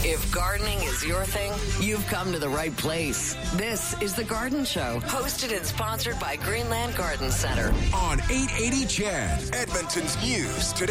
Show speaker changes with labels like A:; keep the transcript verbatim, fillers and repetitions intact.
A: If gardening is your thing, you've come to the right place. This is The Garden Show, hosted and sponsored by Greenland Garden Center.
B: On eight eighty C H E D, Edmonton's News Today.